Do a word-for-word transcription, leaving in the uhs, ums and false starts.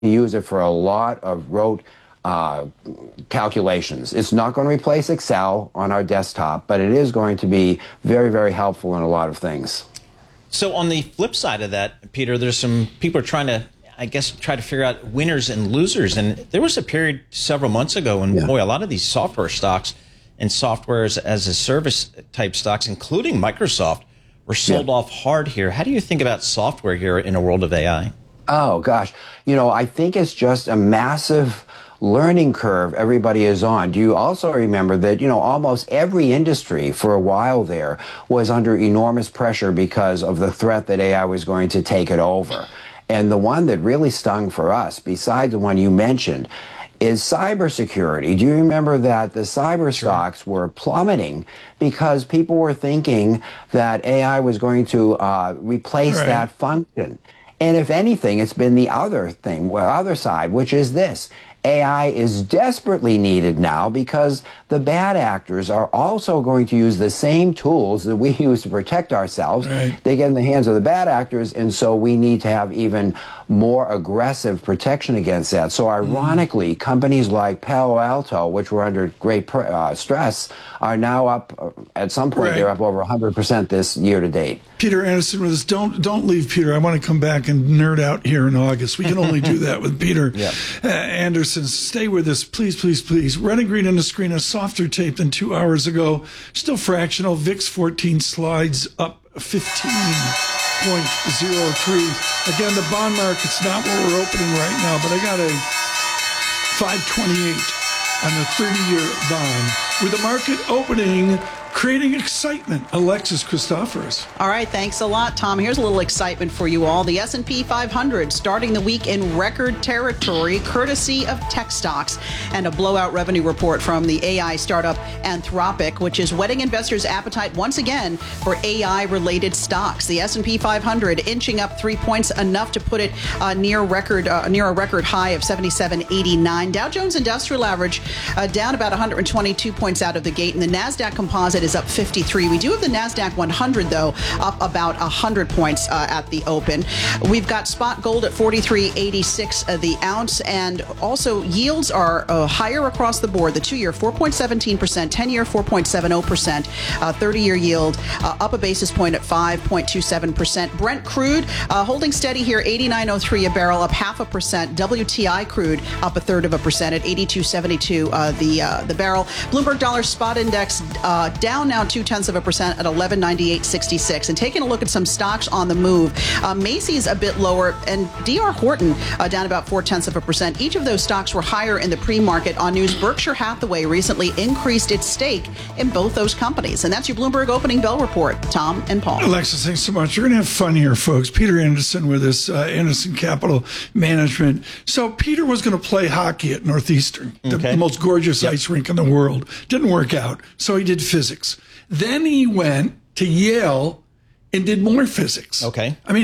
use it for a lot of rote uh, calculations. It's not going to replace Excel on our desktop, but it is going to be very, very helpful in a lot of things. So on the flip side of that, Peter, there's some people are trying to, I guess, try to figure out winners and losers. And there was a period several months ago when, yeah. boy, a lot of these software stocks and software as a service type stocks, including Microsoft, were sold yeah. off hard here. How do you think about software here in a world of A I? Oh, gosh. You know, I think it's just a massive learning curve everybody is on. Do you also remember that, you know, almost every industry for a while there was under enormous pressure because of the threat that A I was going to take it over? And the one that really stung for us, besides the one you mentioned, is cybersecurity. Do you remember that the cyber stocks were plummeting because people were thinking that A I was going to uh, replace right. that function? And if anything, it's been the other thing, well, other side, which is this. A I is desperately needed now because the bad actors are also going to use the same tools that we use to protect ourselves. Right. They get in the hands of the bad actors, and so we need to have even more aggressive protection against that. So ironically, mm. companies like Palo Alto, which were under great uh, stress, are now up, uh, at some point, right. they're up over one hundred percent this year to date. Peter Anderson with us. Don't, don't leave, Peter. I want to come back and nerd out here in August. We can only do that with Peter yeah. uh, Anderson. Stay with us, please, please, please. Red and green on the screen, a softer tape than two hours ago. Still fractional. V I X fourteen slides up fifteen point zero three. Again, the bond market's not where we're opening right now, but I got a five twenty-eight on a thirty-year bond. With the market opening, creating excitement. Alexis Christoforous. All right, thanks a lot, Tom. Here's a little excitement for you all. The S and P five hundred starting the week in record territory, courtesy of tech stocks, and a blowout revenue report from the A I startup Anthropic, which is whetting investors' appetite once again for A I-related stocks. The S and P five hundred inching up three points, enough to put it uh, near record uh, near a record high of seventy-seven eighty-nine. Dow Jones Industrial Average uh, down about one hundred twenty-two points out of the gate, and the NASDAQ Composite is up fifty-three. We do have the NASDAQ one hundred, though, up about one hundred points uh, at the open. We've got spot gold at forty-three eighty-six uh, the ounce, and also yields are uh, higher across the board. The two-year, four point one seven percent, ten-year, four point seven zero percent, uh, thirty-year yield uh, up a basis point at five point two seven percent. Brent crude uh, holding steady here, eighty-nine oh three a barrel, up half a percent. W T I crude up a third of a percent at eighty-two seventy-two uh, the uh, the barrel. Bloomberg Dollar Spot Index uh, down now two tenths of a percent at eleven ninety-eight sixty-six. And taking a look at some stocks on the move, uh, Macy's a bit lower, and D R Horton uh, down about four tenths of a percent. Each of those stocks were higher in the pre-market. On news, Berkshire Hathaway recently increased its stake in both those companies. And that's your Bloomberg Opening Bell Report. Tom and Paul. Alexis, thanks so much. We're going to have fun here, folks. Peter Anderson with us, uh, Anderson Capital Management. So Peter was going to play hockey at Northeastern, the, okay. the most gorgeous yep. ice rink in the world. Didn't work out, so he did physics. Then he went to Yale and did more physics. Okay. I mean,